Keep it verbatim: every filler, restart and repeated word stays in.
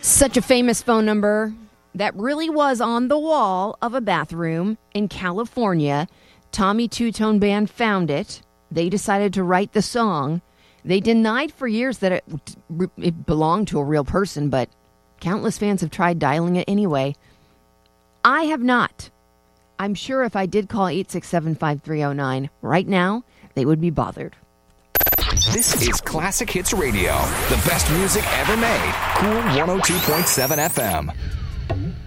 Such a famous phone number that really was on the wall of a bathroom in California. Tommy Two-Tone Band found it. They decided to write the song. They denied for years that it, it belonged to a real person, but countless fans have tried dialing it anyway. I have not. I'm sure if I did call eight six seven, five three zero nine right now, they would be bothered. This is Classic Hits Radio, the best music ever made. Cool one oh two point seven F M.